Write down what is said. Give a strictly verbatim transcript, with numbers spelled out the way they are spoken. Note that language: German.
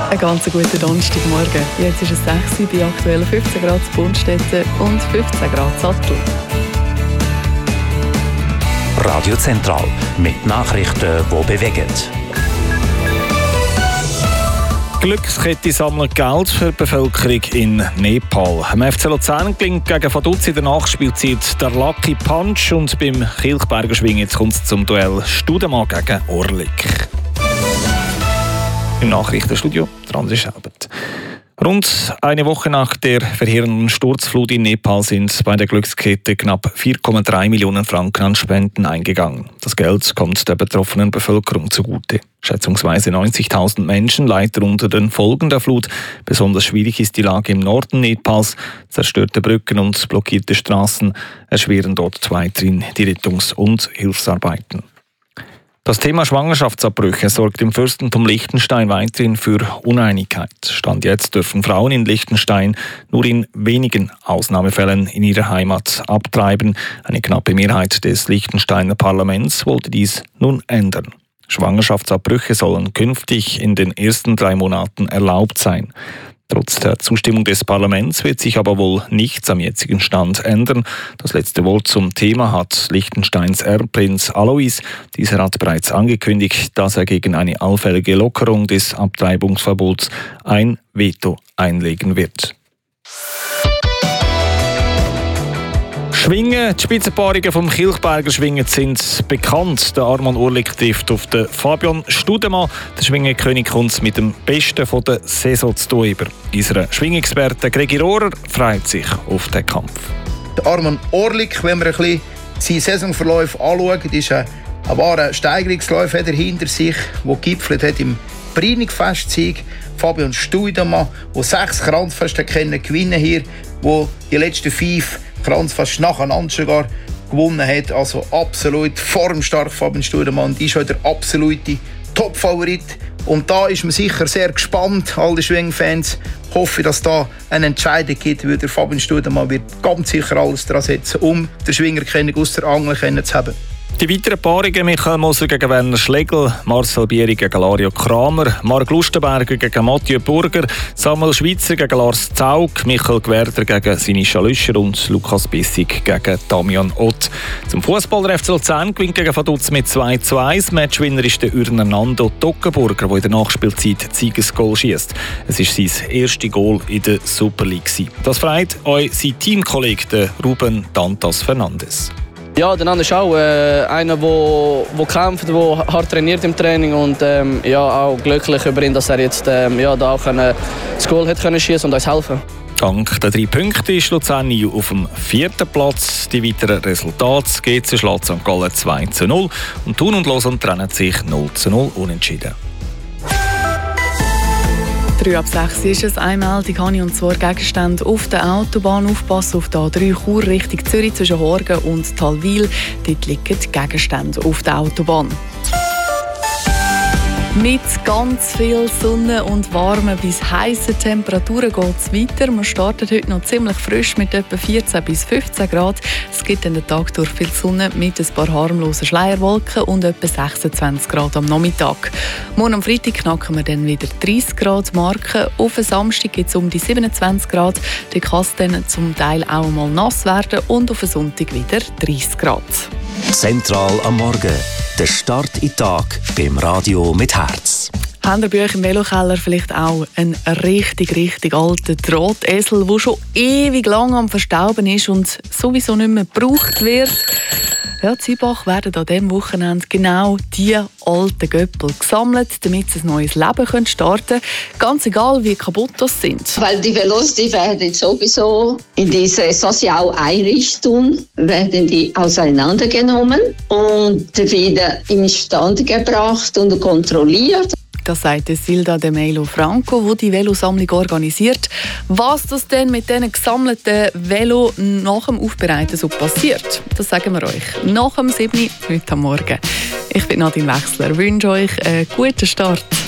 Einen ganz guten Donnerstagmorgen. Jetzt ist es sechs Uhr, bei aktuell fünfzehn Grad in Bundstetten und fünfzehn Grad Sattel. Radio Zentral mit Nachrichten, die bewegen. Glückskette sammelt Geld für die Bevölkerung in Nepal. Am F C Luzern gelingt gegen Vaduz in der Nachspielzeit der Lucky Punch und beim Kilchberger Schwingen kommt es zum Duell Studemann gegen Orlik. Im Nachrichtenstudio André Schelbert. Rund eine Woche nach der verheerenden Sturzflut in Nepal sind bei der Glückskette knapp vier Komma drei Millionen Franken an Spenden eingegangen. Das Geld kommt der betroffenen Bevölkerung zugute. Schätzungsweise neunzigtausend Menschen leiden unter den Folgen der Flut. Besonders schwierig ist die Lage im Norden Nepals. Zerstörte Brücken und blockierte Straßen erschweren dort weiterhin die Rettungs- und Hilfsarbeiten. Das Thema Schwangerschaftsabbrüche sorgt im Fürstentum Liechtenstein weiterhin für Uneinigkeit. Stand jetzt dürfen Frauen in Liechtenstein nur in wenigen Ausnahmefällen in ihrer Heimat abtreiben. Eine knappe Mehrheit des Liechtensteiner Parlaments wollte dies nun ändern. Schwangerschaftsabbrüche sollen künftig in den ersten drei Monaten erlaubt sein. Trotz der Zustimmung des Parlaments wird sich aber wohl nichts am jetzigen Stand ändern. Das letzte Wort zum Thema hat Liechtensteins Erbprinz Alois. Dieser hat bereits angekündigt, dass er gegen eine allfällige Lockerung des Abtreibungsverbots ein Veto einlegen wird. Schwingen, die Spitzenpaarungen vom Kilchberger Schwingen sind bekannt. Der Arman Orlik trifft auf den Fabian Studemann. Der Schwingenkönig kommt mit dem Besten von der Saison zu tun über. Unser Schwingexperte Gregi Rohrer freut sich auf den Kampf. Der Arman Orlik, wenn man ein bisschen seinen Saisonverlauf anschaut, ist ein, ein wahrer Steigerungslauf hinter sich, der gipfelt hat im Brenningfestsieg. Fabian Studemann, der sechs Kranzfeste kennen gewinnen hier, wo die letzten fünf Kranz fast nacheinander sogar gewonnen hat. Also absolut formstark Fabian Studemann. Die ist heute der absolute Top-Favorit. Und da ist man sicher sehr gespannt, alle Schwingfans. Ich hoffe, dass da eine Entscheidung gibt, weil der Fabian Studemann wird ganz sicher alles daran setzen, um den Schwingerkönig aus der Angel zu haben. Die weiteren Paarungen: Michael Moser gegen Werner Schlegel, Marcel Bieri gegen Lario Kramer, Marc Lustenberger gegen Mathieu Burger, Samuel Schweitzer gegen Lars Zaug, Michael Gwerder gegen Sinischa Lüscher und Lukas Bissig gegen Damian Ott. Zum Fußball: der F C Luzern gewinnt gegen Vaduz mit zwei zu eins. Matchwinner ist der Ürner Nando Toggenburger, der in der Nachspielzeit das Siegesgoal schiesst. Es ist sein erstes Goal in der Super League. Das freut euch sein Teamkollege Ruben Dantas Fernandes. Ja, der Nando ist auch äh, einer, der kämpft, der hart trainiert im Training und ähm, ja, auch glücklich über ihn, dass er jetzt ähm, ja, da auch können, das Goal hat können schießen und uns helfen. Dank der drei Punkte ist Luzern auf dem vierten Platz. Die weiteren Resultate: G C schlägt Sankt Gallen zwei zu null und Thun und Lausanne trennen sich null zu null unentschieden. drei ab sechs ist es. Eine Meldung habe ich, und zwar Gegenstände auf der Autobahn. Aufpassen auf der A drei Chur Richtung Zürich zwischen Horgen und Talwil. Dort liegen Gegenstände auf der Autobahn. Mit ganz viel Sonne und warmen bis heißen Temperaturen geht es weiter. Wir starten heute noch ziemlich frisch mit etwa vierzehn bis fünfzehn Grad. Es gibt den Tag durch viel Sonne mit ein paar harmlosen Schleierwolken und etwa sechsundzwanzig Grad am Nachmittag. Morgen am Freitag knacken wir dann wieder dreißig Grad Marke. Auf den Samstag geht es um die siebenundzwanzig Grad. Die kann es dann zum Teil auch mal nass werden und auf den Sonntag wieder dreißig Grad. Zentral am Morgen. Der Start in den Tag beim Radio mit Herz. Habt ihr bei euch im Velokeller vielleicht auch einen richtig, richtig alten Drahtesel, der schon ewig lang am Verstauben ist und sowieso nicht mehr gebraucht wird? Ja, in Zybach werden an diesem Wochenende genau diese alten Göppel gesammelt, damit sie ein neues Leben starten können. Ganz egal, wie kaputt das sind. Weil die Velos, die werden sowieso in diese Sozialeinrichtung werden die auseinandergenommen und wieder instand gebracht und kontrolliert. Das sagt Silda de Melo Franco, die die Velosammlung organisiert. Was das denn mit diesen gesammelten Velo nach dem Aufbereiten so passiert, das sagen wir euch nach dem sieben Uhr heute Morgen. Ich bin Nadine Wechsler, wünsche euch einen guten Start.